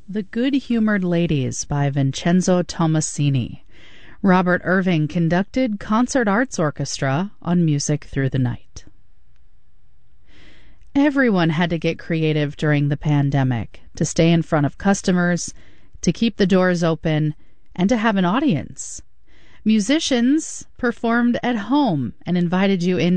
The Good-Humored Ladies by Vincenzo Tommasini. Robert Irving conducted Concert Arts Orchestra on Music Through the Night. Everyone had to get creative during the pandemic to stay in front of customers, to keep the doors open, and to have an audience. Musicians performed at home and invited you in